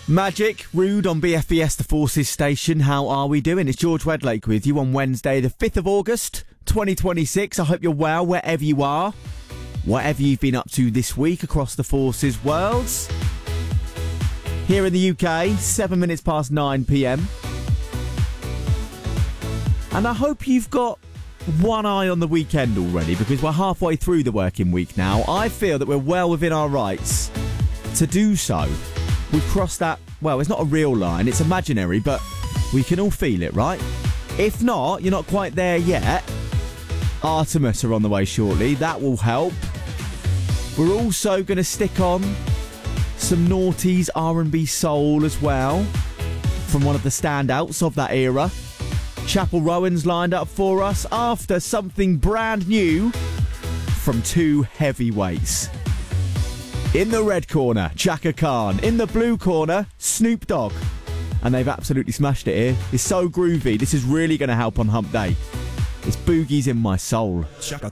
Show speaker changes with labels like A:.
A: Magic, Rude on BFBS, the Forces Station. How are we doing? It's George Wedlake with you on Wednesday, the 5th of August, 2026. I hope you're well wherever you are. Whatever you've been up to this week across the Forces worlds. Here in the UK, 7 minutes past 9 p.m. And I hope you've got one eye on the weekend already, because we're halfway through the working week now. I feel that we're well within our rights to do so. We've crossed that, well, it's not a real line, it's imaginary, but we can all feel it, right? If not, you're not quite there yet. Artemis are on the way shortly, that will help. We're also going to stick on some noughties R&B soul as well, from one of the standouts of that era. Chapel Rowan's lined up for us after something brand new from two heavyweights. In the red corner, Chaka Khan. In the blue corner, Snoop Dogg. And they've absolutely smashed it here. It's so groovy. This is really going to help on Hump Day. It's Boogies in My Soul.
B: Chaka